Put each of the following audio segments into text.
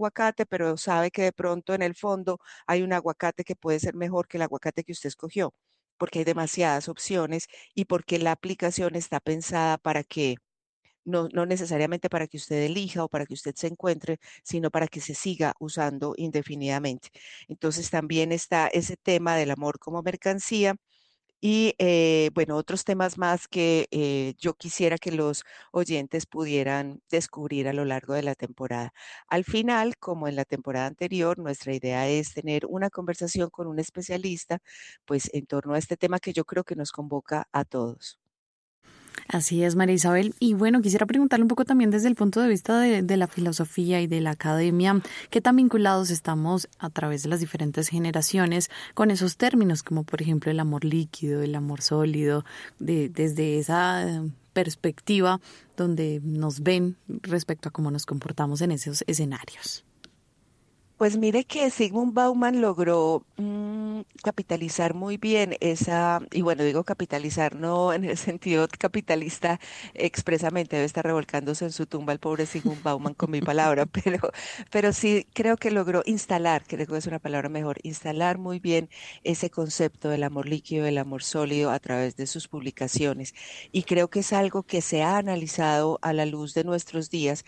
aguacate, pero sabe que de pronto en el fondo hay un aguacate que puede ser mejor que el aguacate que usted escogió, porque hay demasiadas opciones y porque la aplicación está pensada para que no necesariamente para que usted elija o para que usted se encuentre, sino para que se siga usando indefinidamente. Entonces también está ese tema del amor como mercancía y bueno, otros temas más que yo quisiera que los oyentes pudieran descubrir a lo largo de la temporada. Al final, como en la temporada anterior, nuestra idea es tener una conversación con un especialista, pues en torno a este tema que yo creo que nos convoca a todos. Así es, María Isabel. Y bueno, quisiera preguntarle un poco también desde el punto de vista de la filosofía y de la academia, ¿qué tan vinculados estamos a través de las diferentes generaciones con esos términos, como por ejemplo el amor líquido, el amor sólido, desde esa perspectiva donde nos ven respecto a cómo nos comportamos en esos escenarios? Pues mire que Sigmund Bauman logró capitalizar muy bien esa, y bueno, digo capitalizar no en el sentido capitalista expresamente, debe estar revolcándose en su tumba el pobre Sigmund Bauman con mi palabra, pero sí creo que logró instalar, creo que es una palabra mejor, instalar muy bien ese concepto del amor líquido, del amor sólido a través de sus publicaciones. Y creo que es algo que se ha analizado a la luz de nuestros días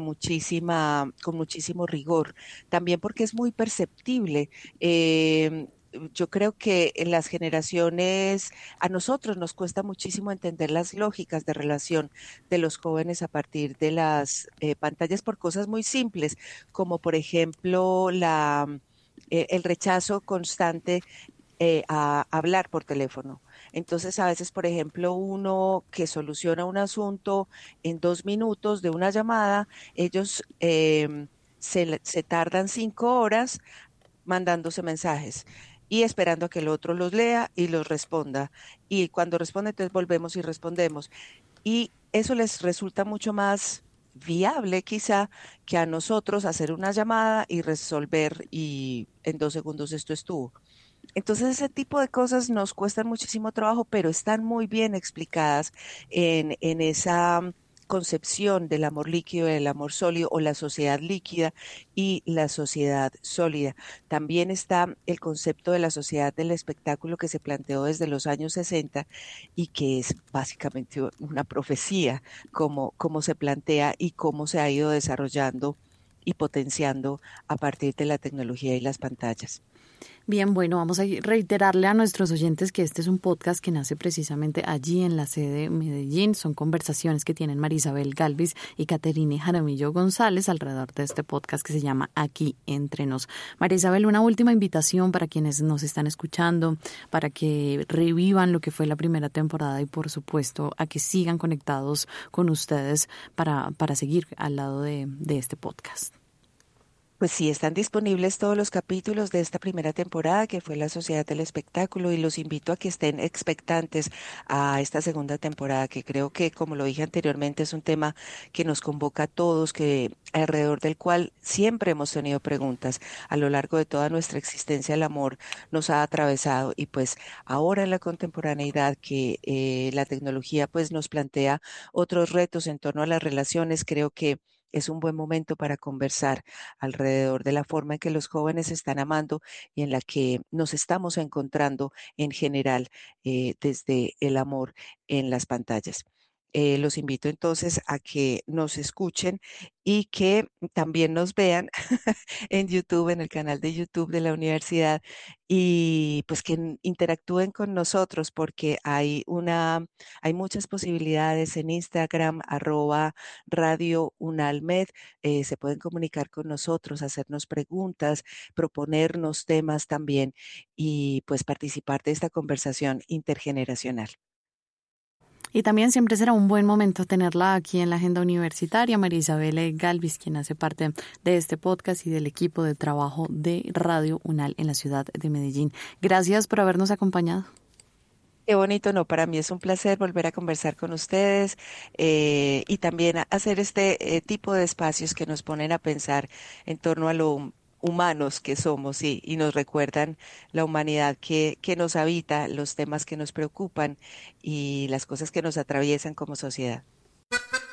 con muchísimo rigor también porque es muy perceptible. Yo creo que en las generaciones, a nosotros nos cuesta muchísimo entender las lógicas de relación de los jóvenes a partir de las pantallas por cosas muy simples, como por ejemplo el rechazo constante a hablar por teléfono. Entonces, a veces, por ejemplo, uno que soluciona un asunto en 2 minutos de una llamada, ellos se tardan 5 horas mandándose mensajes y esperando a que el otro los lea y los responda. Y cuando responde, entonces volvemos y respondemos. Y eso les resulta mucho más viable quizá que a nosotros hacer una llamada y resolver y en 2 segundos esto estuvo. Entonces ese tipo de cosas nos cuestan muchísimo trabajo, pero están muy bien explicadas en esa concepción del amor líquido, del amor sólido o la sociedad líquida y la sociedad sólida. También está el concepto de la sociedad del espectáculo que se planteó desde los años 60 y que es básicamente una profecía, como se plantea y cómo se ha ido desarrollando y potenciando a partir de la tecnología y las pantallas. Bien, bueno, vamos a reiterarle a nuestros oyentes que este es un podcast que nace precisamente allí en la sede de Medellín. Son conversaciones que tienen Marisabel Galvis y Caterine Jaramillo González alrededor de este podcast que se llama Aquí Entre Nos. Marisabel, una última invitación para quienes nos están escuchando, para que revivan lo que fue la primera temporada y por supuesto a que sigan conectados con ustedes para seguir al lado de este podcast. Pues sí, están disponibles todos los capítulos de esta primera temporada que fue la Sociedad del Espectáculo y los invito a que estén expectantes a esta segunda temporada que creo que, como lo dije anteriormente, es un tema que nos convoca a todos, que alrededor del cual siempre hemos tenido preguntas a lo largo de toda nuestra existencia. El amor nos ha atravesado y pues ahora en la contemporaneidad que la tecnología pues nos plantea otros retos en torno a las relaciones, creo que es un buen momento para conversar alrededor de la forma en que los jóvenes están amando y en la que nos estamos encontrando en general desde el amor en las pantallas. Los invito entonces a que nos escuchen y que también nos vean en YouTube, en el canal de YouTube de la universidad y pues que interactúen con nosotros porque hay muchas posibilidades en Instagram, @Radio Unalmed, se pueden comunicar con nosotros, hacernos preguntas, proponernos temas también y pues participar de esta conversación intergeneracional. Y también siempre será un buen momento tenerla aquí en la agenda universitaria, María Isabel Galvis, quien hace parte de este podcast y del equipo de trabajo de Radio UNAL en la ciudad de Medellín. Gracias por habernos acompañado. Qué bonito, no, para mí es un placer volver a conversar con ustedes y también hacer este tipo de espacios que nos ponen a pensar en torno a lo humanos que somos y nos recuerdan la humanidad que nos habita, los temas que nos preocupan y las cosas que nos atraviesan como sociedad.